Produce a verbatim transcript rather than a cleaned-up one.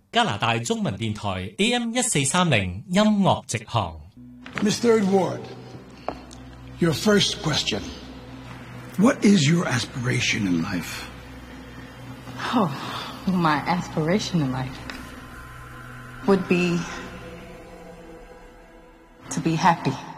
加拿大中文電台 A M 一四三零音樂直航。 Miss Third Ward, your first question. What is your aspiration in life? Oh, my aspiration in life would be to be happy.